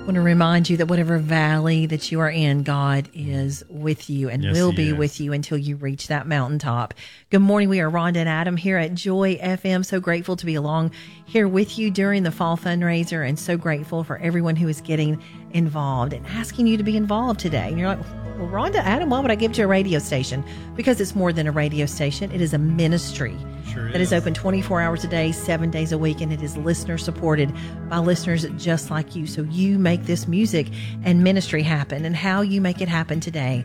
I want to remind you that whatever valley that you are in, God is with you and will be with you until you reach that mountaintop. Good morning. We are Rhonda and Adam here at Joy FM. So grateful to be along here with you during the fall fundraiser, and so grateful for everyone who is getting involved and asking you to be involved today. And you're like, well, Rhonda, Adam, why would I give to a radio station? Because it's more than a radio station. It is a ministry that is open 24 hours a day, 7 days a week, and it is listener supported by listeners just like you. So you make this music and ministry happen. And how you make it happen today,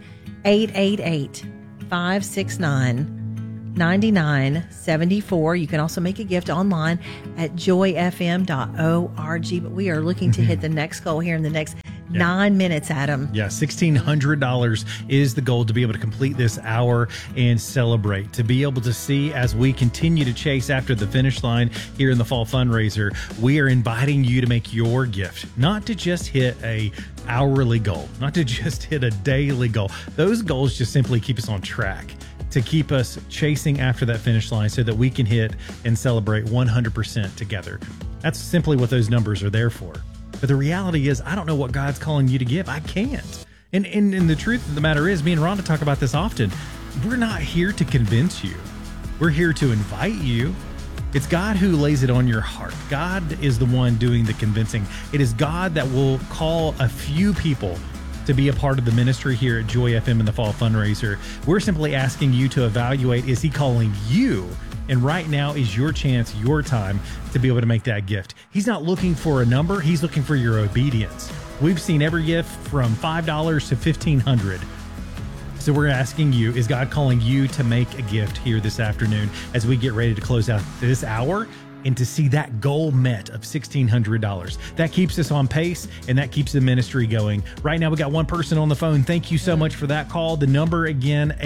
888-569-9974. You can also make a gift online at joyfm.org. But we are looking to hit the next goal here in the next 9 minutes, Adam. Yeah, $1,600 is the goal to be able to complete this hour and celebrate, to be able to see as we continue to chase after the finish line here in the fall fundraiser. We are inviting you to make your gift, not to just hit a hourly goal, not to just hit a daily goal. Those goals just simply keep us on track, to keep us chasing after that finish line so that we can hit and celebrate 100% together. That's simply what those numbers are there for. But the reality is, I don't know what God's calling you to give. I can't. And the truth of the matter is, me and Rhonda talk about this often. We're not here to convince you. We're here to invite you. It's God who lays it on your heart. God is the one doing the convincing. It is God that will call a few people to be a part of the ministry here at Joy FM in the fall fundraiser. We're simply asking you to evaluate, is he calling you? And right now is your chance, your time to be able to make that gift. He's not looking for a number. He's looking for your obedience. We've seen every gift from $5 to $1,500. So we're asking you, is God calling you to make a gift here this afternoon as we get ready to close out this hour and to see that goal met of $1,600? That keeps us on pace, and that keeps the ministry going. Right now, we got one person on the phone. Thank you so much for that call. The number again,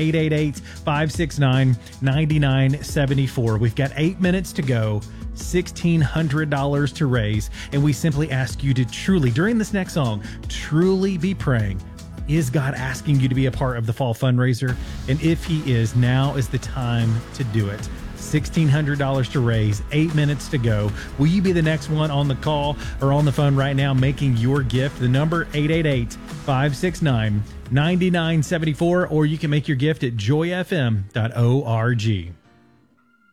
888-569-9974. We've got 8 minutes to go, $1,600 to raise, and we simply ask you to truly, during this next song, truly be praying. Is God asking you to be a part of the fall fundraiser? And if he is, now is the time to do it. $1,600 to raise, 8 minutes to go. Will you be the next one on the call or on the phone right now making your gift? The number 888-569-9974, or you can make your gift at joyfm.org.